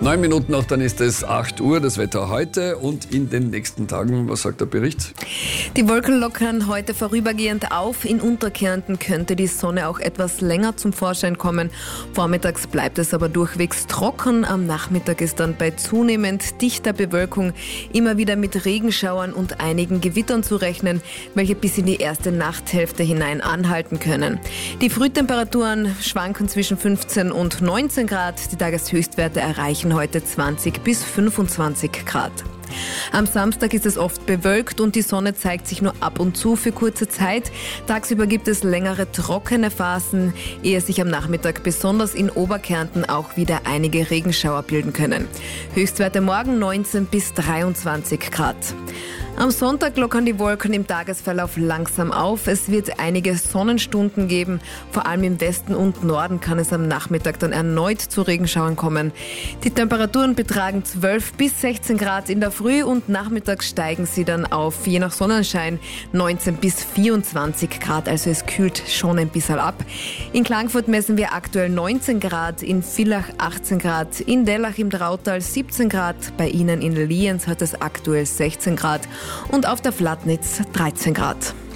9 Minuten noch, dann ist es 8 Uhr, das Wetter heute und in den nächsten Tagen. Was sagt der Bericht? Die Wolken lockern heute vorübergehend auf. In Unterkärnten könnte die Sonne auch etwas länger zum Vorschein kommen. Vormittags bleibt es aber durchwegs trocken. Am Nachmittag ist dann bei zunehmend dichter Bewölkung immer wieder mit Regenschauern und einigen Gewittern zu rechnen, welche bis in die erste Nachthälfte hinein anhalten können. Die Frühtemperaturen schwanken zwischen 15 und 19 Grad. Die Tageshöchstwerte erreichen heute 20 bis 25 Grad. Am Samstag ist es oft bewölkt und die Sonne zeigt sich nur ab und zu für kurze Zeit. Tagsüber gibt es längere trockene Phasen, ehe sich am Nachmittag besonders in Oberkärnten auch wieder einige Regenschauer bilden können. Höchstwerte morgen 19 bis 23 Grad. Am Sonntag lockern die Wolken im Tagesverlauf langsam auf. Es wird einige Sonnenstunden geben. Vor allem im Westen und Norden kann es am Nachmittag dann erneut zu Regenschauern kommen. Die Temperaturen betragen 12 bis 16 Grad in der Früh und nachmittags steigen sie dann auf, je nach Sonnenschein, 19 bis 24 Grad. Also es kühlt schon ein bisschen ab. In Klagenfurt messen wir aktuell 19 Grad, in Villach 18 Grad, in Dellach im Drautal 17 Grad, bei Ihnen in Lienz hat es aktuell 16 Grad und auf der Flatnitz 13 Grad.